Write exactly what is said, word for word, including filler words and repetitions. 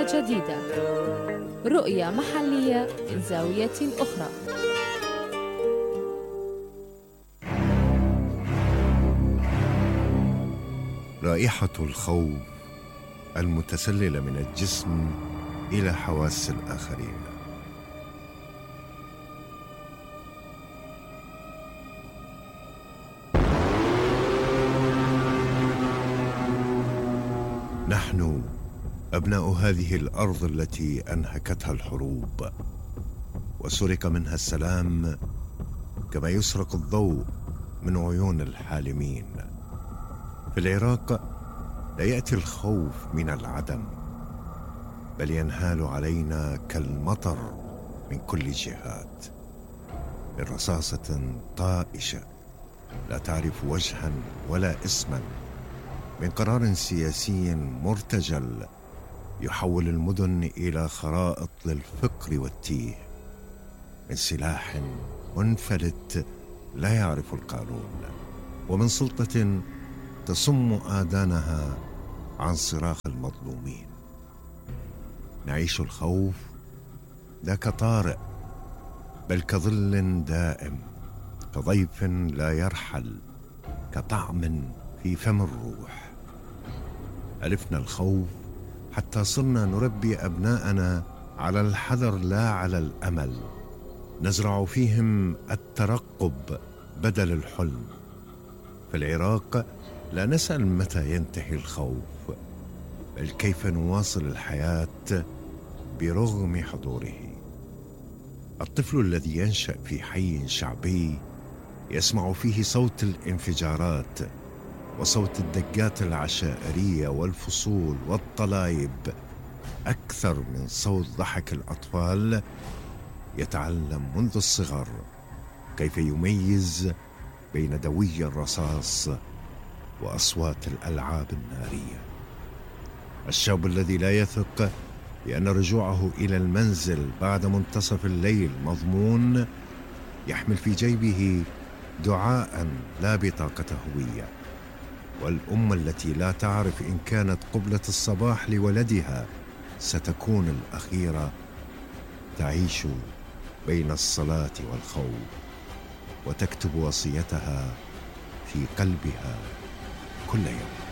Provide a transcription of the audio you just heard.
جديدة، رؤية محلية من زاوية أخرى. رائحة الخوف المتسللة من الجسم إلى حواس الآخرين. نحن أبناء هذه الأرض التي أنهكتها الحروب وسرق منها السلام، كما يسرق الضوء من عيون الحالمين. في العراق لا يأتي الخوف من العدم، بل ينهال علينا كالمطر من كل الجهات، من رصاصة طائشة لا تعرف وجها ولا اسما، من قرار سياسي مرتجل يحول المدن إلى خرائط للفقر والتيه، من سلاح منفلت لا يعرف القانون، ومن سلطة تصم آذانها عن صراخ المظلومين. نعيش الخوف لا كطارئ، بل كظل دائم، كضيف لا يرحل، كطعم في فم الروح. ألفنا الخوف حتى صرنا نربي أبناءنا على الحذر لا على الأمل، نزرع فيهم الترقب بدل الحلم. في العراق لا نسأل متى ينتهي الخوف، بل كيف نواصل الحياة برغم حضوره. الطفل الذي ينشأ في حي شعبي يسمع فيه صوت الانفجارات وصوت الدقات العشائرية والفصول والطلايب أكثر من صوت ضحك الأطفال. يتعلم منذ الصغر كيف يميز بين دوي الرصاص وأصوات الألعاب النارية. الشاب الذي لا يثق بأن رجوعه إلى المنزل بعد منتصف الليل مضمون يحمل في جيبه دعاء لا بطاقة هوية. والأم التي لا تعرف إن كانت قبلة الصباح لولدها ستكون الأخيرة تعيش بين الصلاة والخوف، وتكتب وصيتها في قلبها كل يوم.